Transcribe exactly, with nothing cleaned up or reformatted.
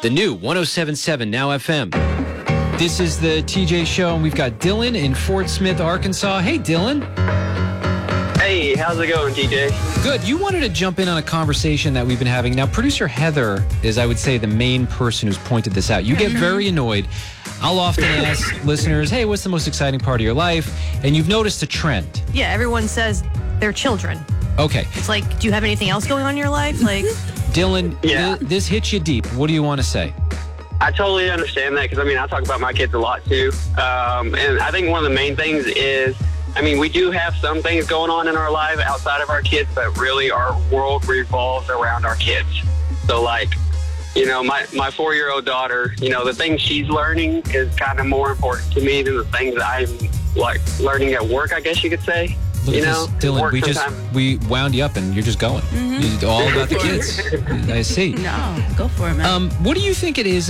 The new one oh seven point seven Now F M. This is the T J Show, and we've got Dylan in Fort Smith, Arkansas. Hey, Dylan. Hey, how's it going, T J? Good. You wanted to jump in on a conversation that we've been having. Now, producer Heather is, I would say, the main person who's pointed this out. You get very annoyed. I'll often ask listeners, hey, what's the most exciting part of your life? And you've noticed a trend. Yeah, everyone says they're children. Okay. It's like, do you have anything else going on in your life? Like, Dylan, Yeah. th- this hits you deep. What do you want to say? I totally understand that because, I mean, I talk about my kids a lot, too. Um, and I think one of the main things is, I mean, we do have some things going on in our life outside of our kids, but really our world revolves around our kids. So, like, you know, my, my four-year-old daughter, you know, the things she's learning is kind of more important to me than the things that I'm, like, learning at work, I guess you could say. Look you at know, this, Dylan. work We just sometimes- we wound you up, and you're just going. Mm-hmm. You're all about the kids. I see. No, go for it, man. Um, what do you think it is